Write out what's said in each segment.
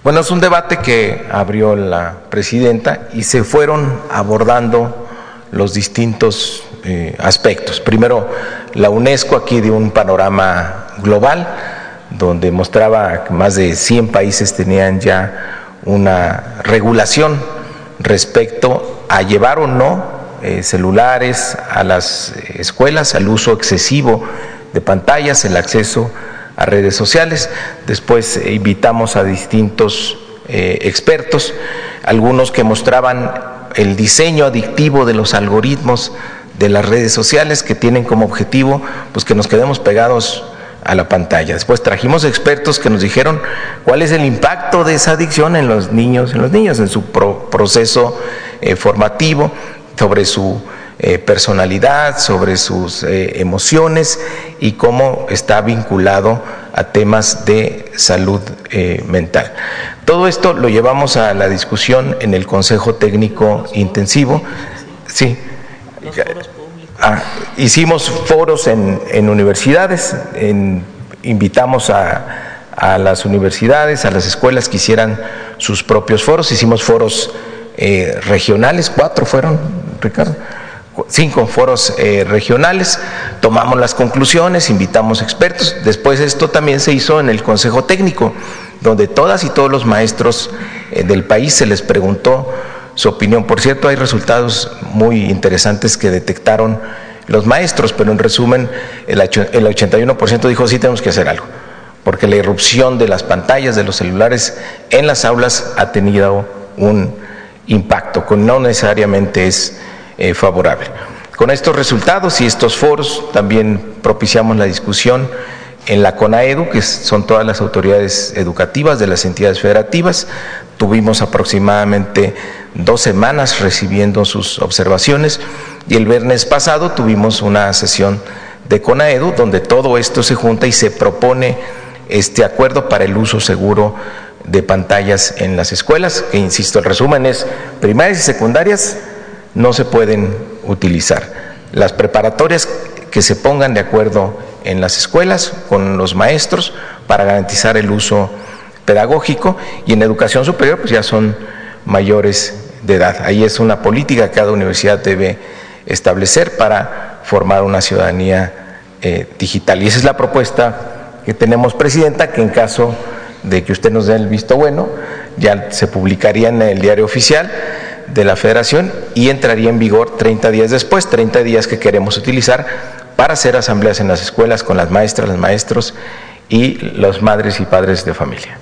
Bueno, es un debate que abrió la presidenta y se fueron abordando los distintos aspectos. Primero, la UNESCO aquí dio un panorama global donde mostraba que más de 100 países tenían ya una regulación respecto a llevar o no celulares a las escuelas, al uso excesivo de pantallas, el acceso a redes sociales. Después invitamos a distintos expertos, algunos que mostraban el diseño adictivo de los algoritmos de las redes sociales, que tienen como objetivo pues que nos quedemos pegados a la pantalla. Después trajimos expertos que nos dijeron cuál es el impacto de esa adicción en los niños, en su proceso formativo, sobre su personalidad, sobre sus emociones y cómo está vinculado a temas de salud mental. Todo esto lo llevamos a la discusión en el Consejo Técnico Intensivo. Sí. Los foros públicos. Hicimos foros en universidades, invitamos a las universidades, a las escuelas que hicieran sus propios foros. Hicimos foros regionales, 4 fueron, Ricardo. 5 foros regionales, tomamos las conclusiones, invitamos expertos. Después esto también se hizo en el Consejo Técnico, donde todas y todos los maestros del país se les preguntó su opinión. Por cierto, hay resultados muy interesantes que detectaron los maestros, pero en resumen el 81% dijo sí tenemos que hacer algo, porque la irrupción de las pantallas, de los celulares en las aulas ha tenido un impacto, que no necesariamente es favorable. Con estos resultados y estos foros también propiciamos la discusión en la CONAEDU, que son todas las autoridades educativas de las entidades federativas. Tuvimos aproximadamente 2 semanas recibiendo sus observaciones y el viernes pasado tuvimos una sesión de CONAEDU donde todo esto se junta y se propone este acuerdo para el uso seguro de pantallas en las escuelas, que insisto, el resumen es primarias y secundarias no se pueden utilizar. Las preparatorias que se pongan de acuerdo en las escuelas con los maestros para garantizar el uso pedagógico, y en educación superior pues ya son mayores de edad. Ahí es una política que cada universidad debe establecer para formar una ciudadanía digital. Y esa es la propuesta que tenemos, presidenta, que en caso de que usted nos dé el visto bueno, ya se publicaría en el diario oficial de la Federación y entraría en vigor 30 días después, 30 días que queremos utilizar para hacer asambleas en las escuelas con las maestras, los maestros y los madres y padres de familia.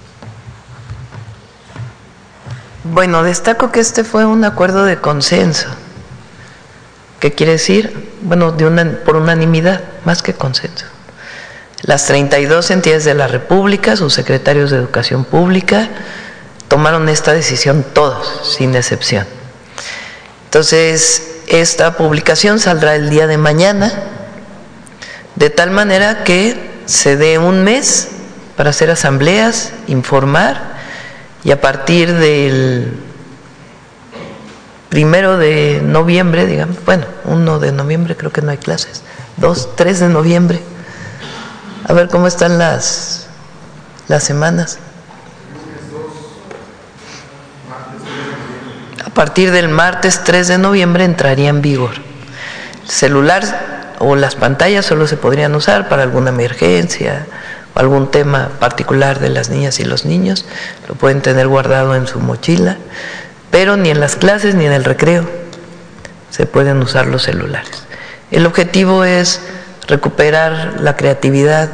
Bueno, destaco que este fue un acuerdo de consenso. ¿Qué quiere decir? Bueno, por unanimidad, más que consenso. Las 32 entidades de la República, sus secretarios de Educación Pública, tomaron esta decisión todos, sin excepción. Entonces, esta publicación saldrá el día de mañana, de tal manera que se dé un mes para hacer asambleas, informar, y a partir del 1 de noviembre, digamos, bueno, 1 de noviembre creo que no hay clases, 2, 3 de noviembre, a ver cómo están las semanas. A partir del martes 3 de noviembre entraría en vigor. El celular o las pantallas solo se podrían usar para alguna emergencia o algún tema particular de las niñas y los niños. Lo pueden tener guardado en su mochila, pero ni en las clases ni en el recreo se pueden usar los celulares. El objetivo es recuperar la creatividad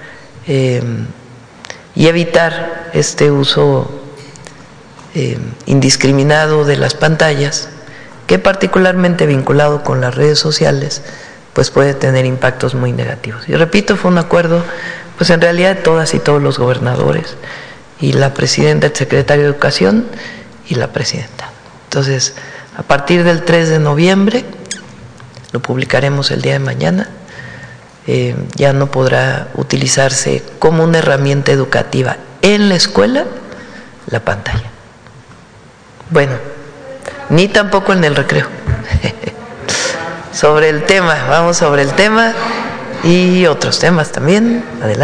y evitar este uso indiscriminado de las pantallas, que particularmente vinculado con las redes sociales pues puede tener impactos muy negativos. Y repito, fue un acuerdo pues en realidad de todas y todos los gobernadores y la presidenta, el secretario de Educación y la presidenta. Entonces, a partir del 3 de noviembre, lo publicaremos el día de mañana, ya no podrá utilizarse como una herramienta educativa en la escuela la pantalla. Bueno, ni tampoco en el recreo. Sobre el tema, vamos sobre el tema y otros temas también. Adelante.